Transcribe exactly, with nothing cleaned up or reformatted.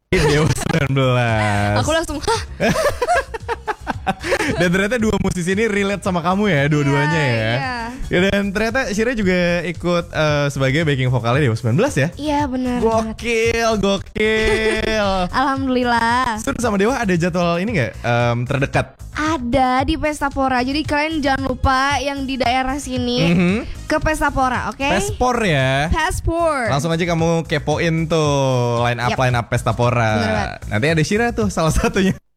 Dewa sembilan belas. Aku langsung hah. Dan ternyata dua musisi ini relate sama kamu ya, dua-duanya Iya, ya. iya. Ya dan ternyata Shira juga ikut eh, sebagai backing vokalnya Dewa sembilan belas ya. Iya benar. benar. Gokil, gokil. Alhamdulillah. Terus sama Dewa ada jadwal ini nggak em, terdekat? Ada di Pesta Pora. Jadi kalian jangan lupa yang di daerah sini Mhm. ke Pesta Pora, oke? Pespor ya. Passport. Langsung aja kamu kepoin tuh line up Yap. line up Pesta Bener Pora. banget. Nanti ada Shira tuh salah satunya.